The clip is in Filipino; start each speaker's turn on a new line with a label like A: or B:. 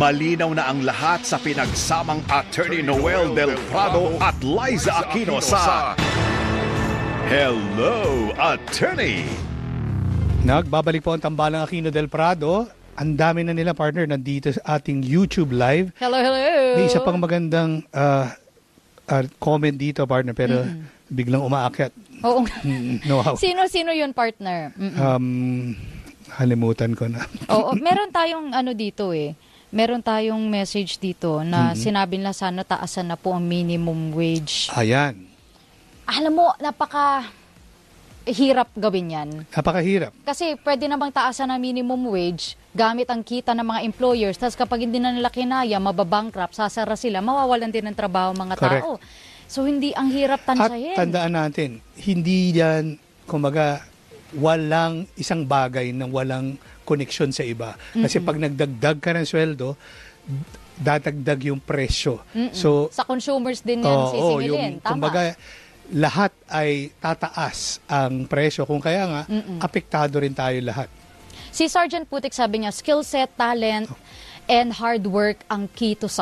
A: Malinaw na ang lahat sa pinagsamang Attorney Noel Del Prado at Liza Aquino sa Hello, Attorney!
B: Nagbabalik po ang tambalang Aquino Del Prado. Ang dami na nila, partner, nandito sa ating YouTube Live.
C: Hello.
B: May isa pang magandang comment dito, partner, pero biglang umaakyat.
C: Oo.
B: No, how?
C: Sino yun, partner?
B: Halimutan ko na.
C: Oo, meron tayong dito eh. Meron tayong message dito na sinabi nila sana taasan na po ang minimum wage.
B: Ayan.
C: Alam mo, hirap gawin yan.
B: Napakahirap.
C: Kasi pwede namang taasan ang minimum wage gamit ang kita ng mga employers. Tapos kapag hindi na nila kinaya, mababankrupt, sasara sila, mawawalan din ng trabaho mga
B: Correct.
C: tao. So hindi ang hirap tansayin.
B: At tandaan natin, hindi yan, kumbaga, walang isang bagay na walang koneksyon sa iba. Kasi pag nagdagdag ka ng sweldo, dadagdag yung presyo. So,
C: sa consumers din yan sisingilin. Tama.
B: kumbaga, lahat ay tataas ang presyo. Kung kaya nga, apektado rin tayo lahat.
C: Si Sergeant Putik sabi niya, skill set, talent, and hard work ang key to